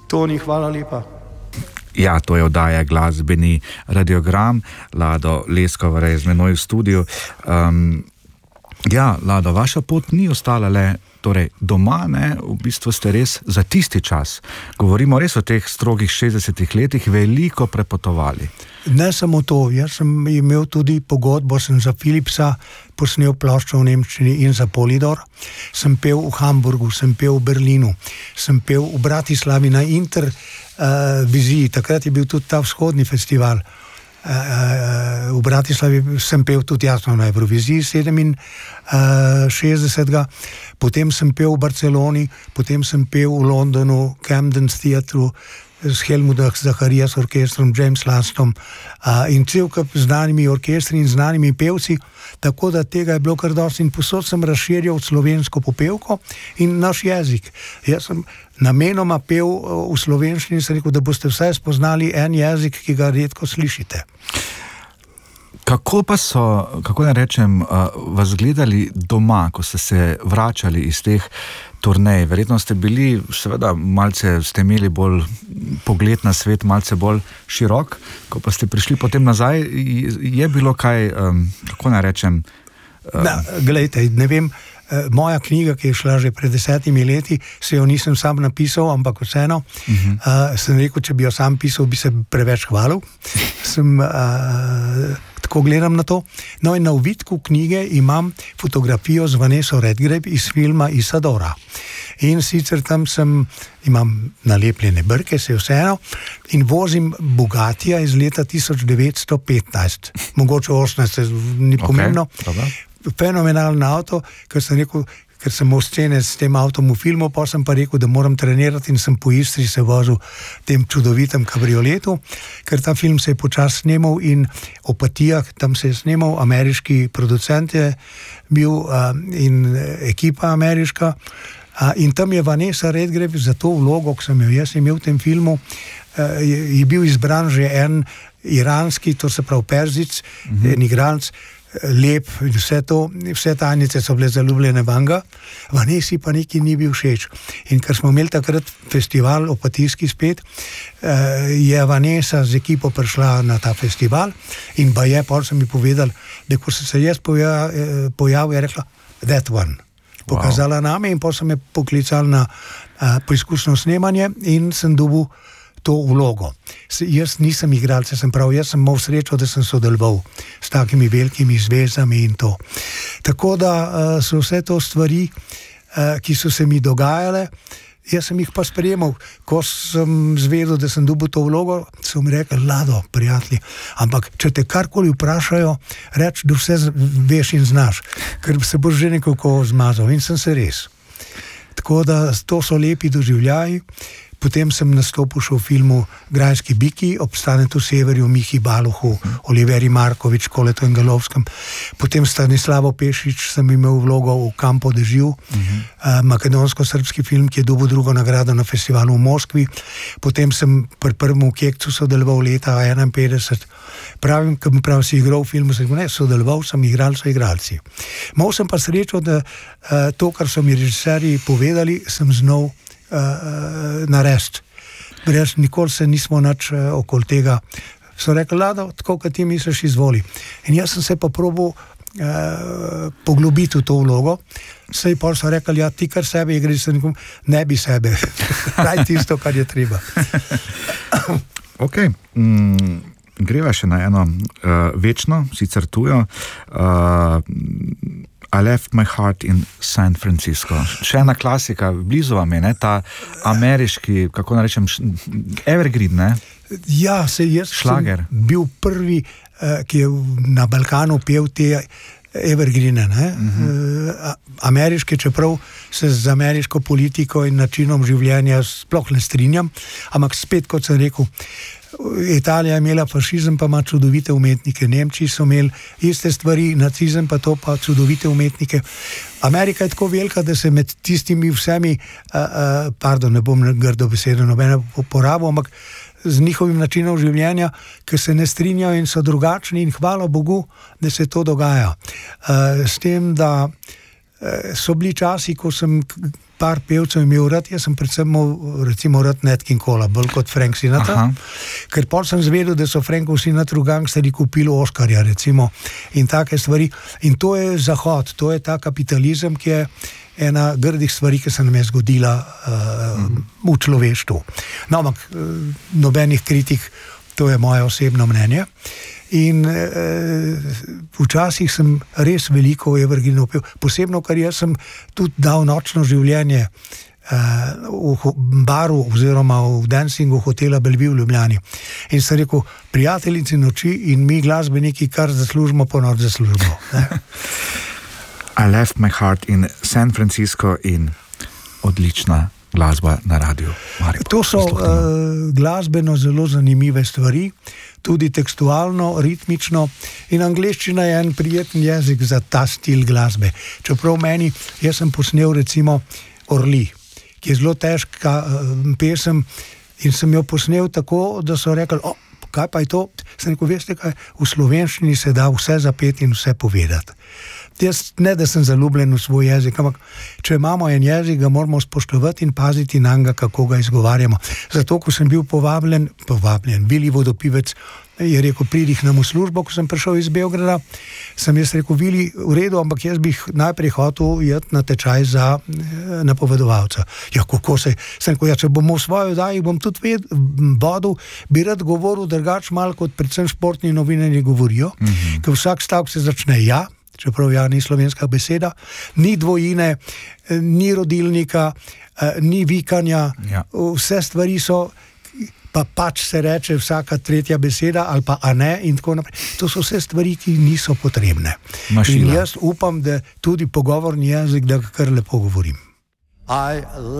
Toni, hvala lepa. Ja, to je oddaja Glasbeni radiogram, Lado Leskovar je z menoj v studiu. Ja, Lado, vaša pot ni ostala le doma, ne? V bistvu ste res za tisti čas, govorimo res o teh strogih 60 letih, veliko prepotovali. Ne samo to, jaz sem imel tudi pogodbo, sem za Philipsa posnel ploščo v Nemčini in za Polydor, sem pel v Hamburgu, sem pel v Berlinu, sem pel v Bratislavi na Interviziji, takrat je bil tudi ta vzhodni festival. V Bratislavi sem pel tudi jasno na Euroviziji 67. Potem sem pel v Barceloni, potem sem pel v Londonu, Camden's Theatre s Helmutom Zacharias orkestrom, James Lastom in cel kup znanimi orkestri in znanimi pevci, tako da tega je bilo kar dosti in posod sem razširjal slovensko popevko in naš jezik. Jaz sem namenoma pel v slovenščini in sem rekel, da boste vsaj spoznali en jezik, ki ga redko slišite. Kako pa so, kako ne rečem, vas gledali doma, ko ste se vračali iz teh turnej? Verjetno ste bili, seveda, malce ste imeli bolj pogled na svet, malce bolj širok, ko pa ste prišli potem nazaj, je bilo kaj, kako ne rečem? Glejte, ne vem, moja knjiga, ki je šla že pred 10 leti, se jo nisem sam napisal, ampak vseeno, sem rekel, če bi jo sam pisal, bi se preveč hvalil. Tako gledam na to. No in na uvitku knjige imam fotografijo z Vanessa Redgrave iz filma Isadora. In sicer tam imam nalepljene brke, se vseeno, in vozim Bugattija iz leta 1915. Mogoče 18, ni pomembno. Fenomenalen avto, ker sem rekel, ker sem imel scene s tem avtom v filmu, pa sem pa rekel, da moram trenirati in sem po Istri se vozil tem čudovitem kabrioletu, ker ta film se je počas snemal in Opatijah, tam se je snemal, ameriški producent je bil in ekipa ameriška in tam je Vanessa Redgrave za to vlogo, ki sem jo jaz imel v tem filmu, je bil izbran že en iranski, to se pravi Perzic, en igralec, lep, vse tajnice so bile zaljubljene vanga, Vanesi pa neki ni bil všeč. In ker smo imeli takrat festival Opatijski spet, je Vanessa z ekipo prišla na ta festival in pol so mi povedali, da ko sem se jaz pojavil, je rekla, that one. Pokazala name in pol so me poklicali na poizkusno snemanje in sem dobil to vlogo. Jaz nisem igralec, jaz sem imel srečo, da sem sodeloval s takimi velikimi zvezami in to. Tako da so vse to stvari, ki so se mi dogajale, jaz sem jih pa sprejemal. Ko sem zvedel, da sem dobil to vlogo, so mi rekli, Lado, prijatelji, ampak če te karkoli vprašajo, reči, da vse veš in znaš, ker se boš že nekako zmazal in sem se res. Tako da to so lepi doživljaji. Potem sem nastopil še v filmu Grajski biki, ob Stanetu Severju, Mihi Baluhu, Oliveri Markovič, Koletu Engelovskem. Potem Stanislavo Pešič sem imel vlogo v Campo de Živ, makedonsko-srbski film, ki je dobil drugo nagrado na festivalu v Moskvi. Potem sem pri prvem Kekcu sodeloval leta 51. Pravim, ko prav si igral v filmu, sodeloval sem, igrali so igralci. Mal sem pa srečo, da to, kar so mi režiserji povedali, sem znal narediti. Brez nikoli se nismo nič okoli tega. So rekli, Lado, tako kot ti misliš, izvoli. In jaz sem se pa probal poglobiti v to vlogo. Sej pol so rekli, ja, ti kar sebe igriš, ne bi sebe. Daj tisto, kar je treba. Ok. Greva še na eno večno, sicer tujo. I left my heart in San Francisco. Še ena klasika, blizu vam je, ta ameriški, kako narečem, evergreen, ne? Ja, jaz šlager. Sem bil prvi, ki je na Balkanu pel te evergreene, ne? Ameriške, čeprav se z ameriško politiko in načinom življenja sploh ne strinjam, ampak spet, kot sem rekel, Italija je imela fašizem, pa ima čudovite umetnike. Nemčiji so imeli iste stvari, nacizem pa to, pa čudovite umetnike. Amerika je tako velika, da se med tistimi vsemi, ne bom grdo besedo nobene porabil, ampak z njihovim načinom življenja, ki se ne strinjajo in so drugačni in hvala Bogu, da se to dogaja. S tem, da so bili časi, ko sem par pevcev imel rad, jaz sem predvsem recimo rad Nat King Cole, bolj kot Frank Sinatra, ker pol sem zvedel, da so Frankov Sinatru gangsteri kupili Oscarja, recimo, in take stvari. In to je Zahod, to je ta kapitalizem, ki je ena grdih stvari, ki se nam je zgodila v človeštvu. No, ampak nobenih kritik, to je moje osebno mnenje. In včasih sem res veliko evergreenov pel, posebno, ker jaz sem tudi dal nočno življenje v baru oziroma v dancingu hotela Bellevue v Ljubljani. In sem rekel, prijateljici noči in mi glasbeniki kar zaslužimo, ponor zaslužimo. I left my heart in San Francisco in odlična glasba na radiju Maribor. To so glasbeno zelo zanimive stvari, tudi tekstualno, ritmično, in angleščina je en prijeten jezik za ta stil glasbe. Čeprav meni, jaz sem posnel recimo Orli, ki je zelo težka pesem, in sem jo posnel tako, da so rekli, kaj pa je to? Sem rekel, veste kaj, v slovenščini se da vse zapeti in vse povedati. Jaz ne, da sem zaljubljen v svoj jezik, ampak če imamo en jezik, ga moramo spoštovati in paziti na njega, kako ga izgovarjamo. Zato, ko sem bil povabljen, Vili Vodopivec je rekel, pridi k nam v službo, ko sem prišel iz Beograda, sem jaz rekel, Vili, v redu, ampak jaz bi najprej hotel iti na tečaj za napovedovalca. Ja, kako se? Sem rekel, če bomo v svojo oddaji, bom tudi vodil, bi rad govoril drugač malo, kot predvsem športni novinarji govorijo, ker vsak stavek se začne ja, čeprav ja ni slovenska beseda, ni dvojine, ni rodilnika, ni vikanja, vse stvari so, pa pač se reče vsaka tretja beseda ali pa a ne in tako naprej. To so vse stvari, ki niso potrebne. Mašila. In jaz upam, da tudi pogovorni jezik, da ga kar lepo govorim.